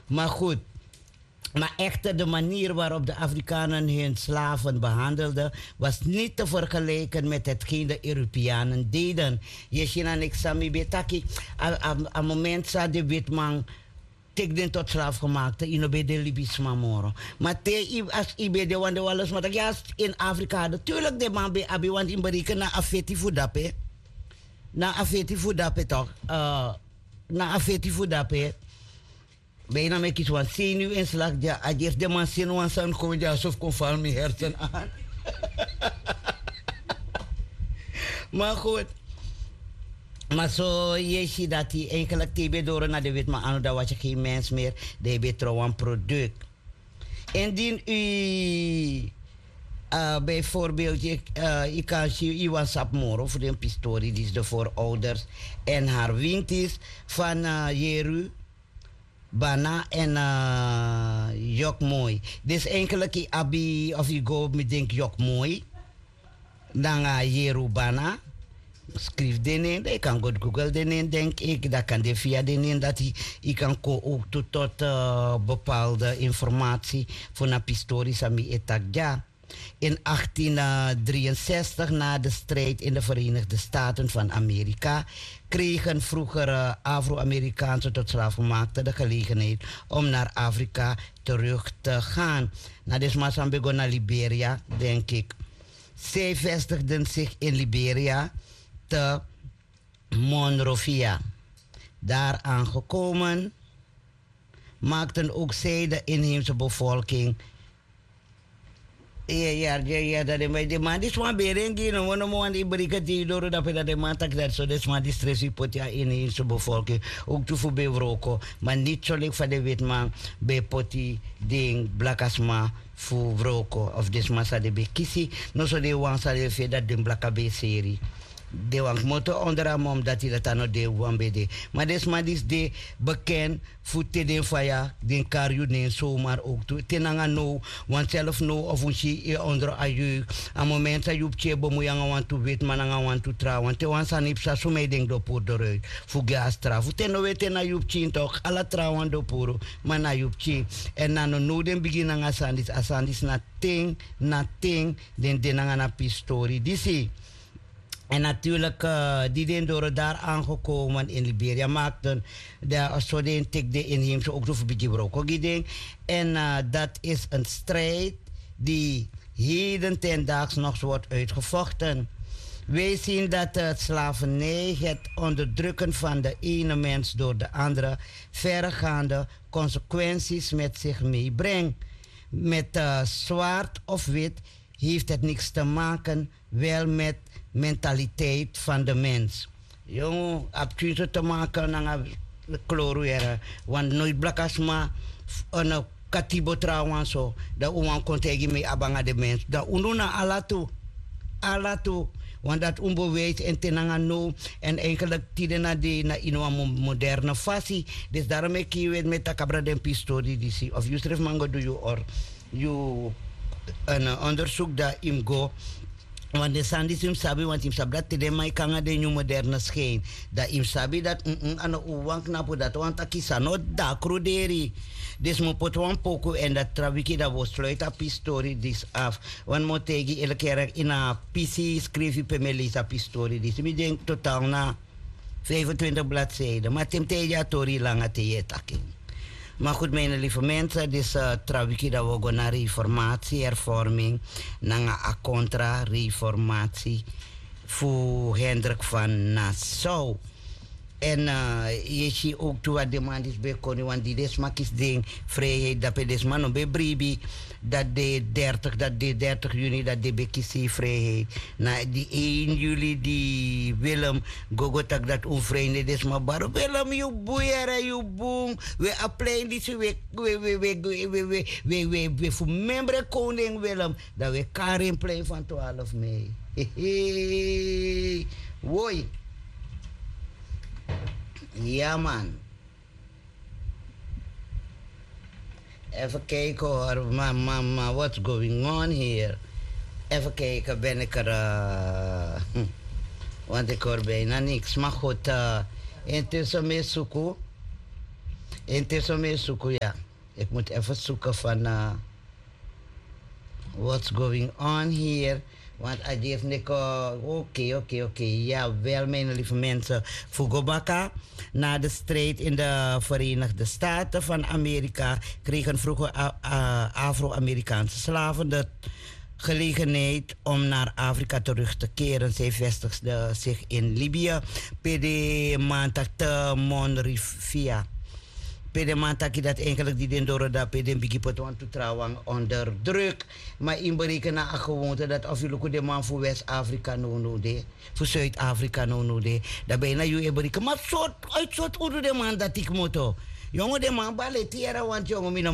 Maar goed. Maar echter de manier waarop de Afrikanen hun slaven behandelden was niet te vergelijken met hetgeen de Europeanen deden. Je ziet aan ik sami betaki, aan moment dat de witman tekden tot slaafgemaakte in de Libis mamoro. Maar als ibe de wande alles maar ja in Afrika natuurlijk de man be abi want in bereken na afeti fudape. Na afeti fudape toch. Na afeti fudape. Bijna met iets van zenuwinslag. Ja, als de man zenuwinslag komt, ja, alsof kon vallen mijn hersen aan. Maar goed. Maar zo, je ziet dat hij eigenlijk TB door naar de wet, maar aan dat was je geen mens meer. Die heeft trouwens een product. Indien u bijvoorbeeld, je kan zien, je was op moro voor de pistorie, die is de voorouders. En haar wind is van Jeru. Bana en Jokmooi. Dus eigenlijk abi of je go met denk Jokmooi. Dan Jerubana. Schrijf de in. Ik kan goed Google de in, denk ik. Dat kan de via de in dat je kan ook tot bepaalde informatie van een pistorie sami etakja. In 1863, na de strijd in de Verenigde Staten van Amerika, kregen vroeger Afro-Amerikaanse tot slaafgemaakten de gelegenheid om naar Afrika terug te gaan. Na desma begon naar Liberia, denk ik. Zij vestigden zich in Liberia te Monrovia. Daar aangekomen maakten ook zij de inheemse bevolking. Ja, dat is de man die zwaar berengi, no, no, man die bericht die door dat de man tak dat zo, dat man die stress pot ja in de bevolking, ook toe voor bevroko, maar niet zo leuk van de witman, bij poti ding blakasma voor vroko of desma de bekisi, no zo de wan sa de dat de blaka be serie. De wang moto onder am dat hij dat aan de wan bede. Maar desma is de bekend voor te den faya, den karju den zomaar ook toe. Tenanga no, want zelf no of je onder aju. A moment dat je op je bemoeien want to wet man aan want to trouw. Want te wan san ipsa so me denk do por doruit. Voor gas trouw. Voor ten no weten na je chin toch. Alla trouw aan do poro. Maar na je chin. En na no den begin aan asandis na ting den denanga na pistori. Disi. En natuurlijk, die den door daar aangekomen in Liberia maakten de de inheemse ook voor beetje en dat is een strijd die heden ten daags nog wordt uitgevochten. Wij zien dat het slavernij, het onderdrukken van de ene mens door de andere, verregaande consequenties met zich meebrengt. Met zwart of wit heeft het niks te maken, wel met mentaliteit van de mens. Jongen, heb te maken met de kleur, want nooit blakasma, een katibo trouwens zo, dat oman kon tegen mij abanga de mens. Dat ununa alatu, want dat onbeweegt en tenanga no, en eigenlijk tiden na de na ino moderne fasie. Dus daarom ik hier met de cabra den pistori die of you stref mango do you or you een onderzoek dat im go. Want de sandi sim sabi, want im sabi dat de mai kanga de nieuw moderne schijn. Dat im sabi dat aan de uwang knapu dat want akisa no da kruderi. Dus mo pot wan poko en dat trawiki dat was sluit a pistori dis af. Want mo tegi elke keer in a PC schreef pe melisa pistori dis. Mi denk totaal na 25 bladzijden. Maar tem teja tori langa te taking. Maar goed, mijn lieve mensen, dus trouwens dat we gaan naar reformatie, hervorming, naar een contra-reformatie voor Hendrik van Nassau. En je ziet ook toe wat de man is bij koning, want die desmakis ding, vrijheid, dat is man op bribi, dat de 30 juni, dat de bekisi vrijheid. Na die 1 juli, die Willem, gogotak dat onvrijheid is, maar baro Willem, je boeira, je boom, we apply dit, we voor membre koning Willem, dat we Karin plein van 12 mei. Woi. Ja, man. Even kijken hoor, mama, what's going on here? Even kijken, ben ik er... want ik hoor bijna niks. Maar goed, intussen mee zoeken. Intussen mee zoeken, ja. Ik moet even zoeken van what's going on here. Want Adjef Nico, oké. Ja, wel, mijn lieve mensen. Fugobaka, na de strijd in de Verenigde Staten van Amerika, kregen vroeger Afro-Amerikaanse slaven de gelegenheid om naar Afrika terug te keren. Zij vestigden zich in Libië, PD Mantakte Monrivia. Pede mantaki dat eigenlijk die den door dat pede bigi potuan tu trouwang onder druk. Maar in berekenen aan gewoonte dat of je de man voor West-Afrika no de, voor Zuid-Afrika no de, dat ben je naar je bereken. Maar soort uit soort oede de man dat ik moet. Jongen de man baletiera want jongen